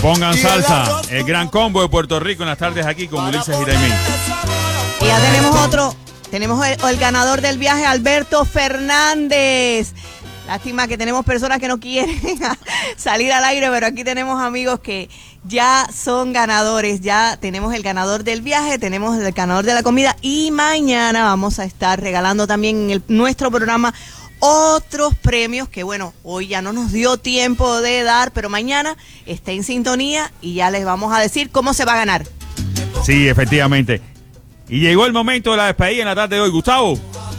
Pongan salsa, el gran combo de Puerto Rico en las tardes aquí con Ulises y Daimín. Y ya tenemos el ganador del viaje, Alberto Fernández. Lástima que tenemos personas que no quieren salir al aire, pero aquí tenemos amigos que ya son ganadores. Ya tenemos el ganador del viaje, tenemos el ganador de la comida y mañana vamos a estar regalando también en nuestro programa otros premios que, bueno, hoy ya no nos dio tiempo de dar, pero mañana está en sintonía y ya les vamos a decir cómo se va a ganar. Sí, efectivamente. Y llegó el momento de la despedida en la tarde de hoy. Gustavo.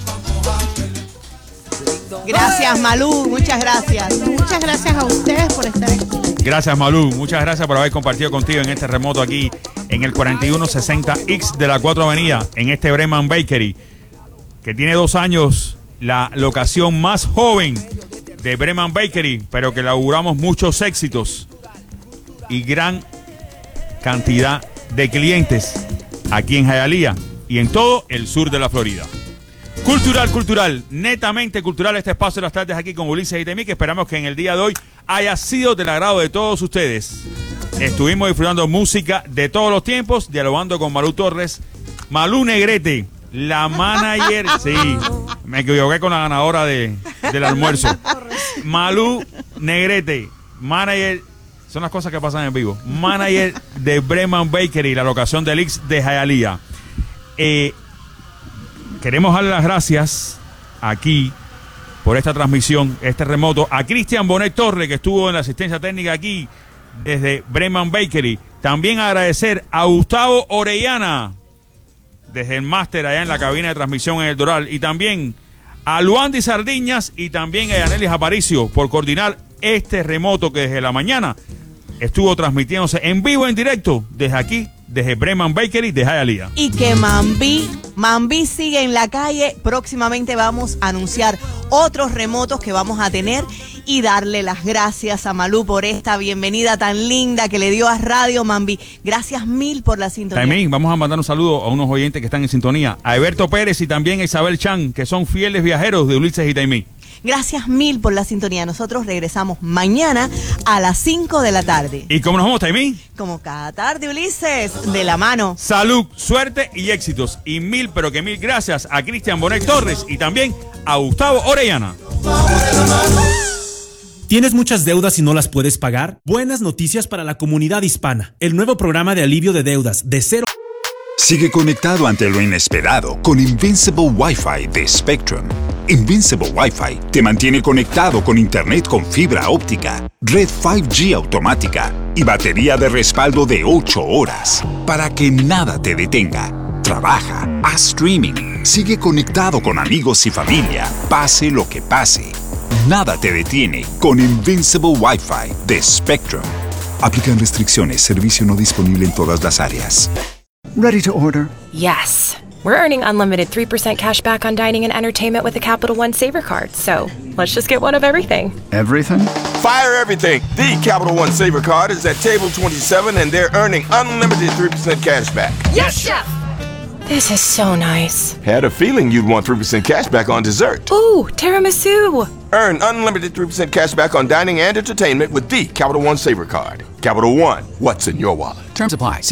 Gracias, Malú, muchas gracias. Muchas gracias a ustedes por estar aquí. Gracias, Malú. Muchas gracias por haber compartido contigo en este remoto aquí en el 4160X de la 4 Avenida, en este Breman Bakery, que tiene 2 años, la locación más joven de Breman Bakery, pero que le auguramos muchos éxitos y gran cantidad de clientes aquí en Hialeah y en todo el sur de la Florida. Cultural, netamente cultural este espacio de las tardes aquí con Ulises y Daimín, que esperamos que en el día de hoy haya sido del agrado de todos ustedes. Estuvimos disfrutando música de todos los tiempos, dialogando con Malú Torres, Malú Negrete, la manager, sí, me equivoqué con la ganadora del almuerzo. Malú Negrete, manager, son las cosas que pasan en vivo, manager de Breman Bakery, la locación del X de Hialeah. Queremos darle las gracias aquí por esta transmisión, este remoto, a Cristian Bonet Torres, que estuvo en la asistencia técnica aquí desde Breman Bakery. También agradecer a Gustavo Orellana desde el máster allá en la cabina de transmisión en el Doral, y también a Luandi Sardiñas y también a Yanelis Aparicio por coordinar este remoto que desde la mañana estuvo transmitiéndose en vivo, en directo, desde aquí, desde Breman Bakery de Hialeah. Y que Mambí sigue en la calle. Próximamente vamos a anunciar otros remotos que vamos a tener y darle las gracias a Malú por esta bienvenida tan linda que le dio a Radio Mambí. Gracias mil por la sintonía. También vamos a mandar un saludo a unos oyentes que están en sintonía, a Alberto Pérez y también a Isabel Chan, que son fieles viajeros de Ulises y Daimín. Gracias mil por la sintonía. Nosotros regresamos mañana a las 5 de la tarde. ¿Y cómo nos vamos, Daimín? Como cada tarde, Ulises, de la mano. Salud, suerte y éxitos. Y mil, pero que mil gracias a Cristian Bonet Torres y también a Gustavo Orellana. ¿Tienes muchas deudas y no las puedes pagar? Buenas noticias para la comunidad hispana. El nuevo programa de alivio de deudas de cero. Sigue conectado ante lo inesperado con Invincible Wi-Fi de Spectrum. Invincible Wi-Fi te mantiene conectado con internet con fibra óptica, red 5G automática y batería de respaldo de 8 horas para que nada te detenga. Trabaja, haz streaming, sigue conectado con amigos y familia, pase lo que pase. Nada te detiene con Invincible Wi-Fi de Spectrum. Aplican restricciones, servicio no disponible en todas las áreas. Ready to order? Yes. We're earning unlimited 3% cash back on dining and entertainment with the Capital One Saver Card. So let's just get one of everything. Everything? Fire everything. The Capital One Saver Card is at table 27 and they're earning unlimited 3% cash back. Yes, Chef! This is so nice. Had a feeling you'd want 3% cash back on dessert. Ooh, tiramisu! Earn unlimited 3% cash back on dining and entertainment with the Capital One Saver Card. Capital One, what's in your wallet? Terms apply.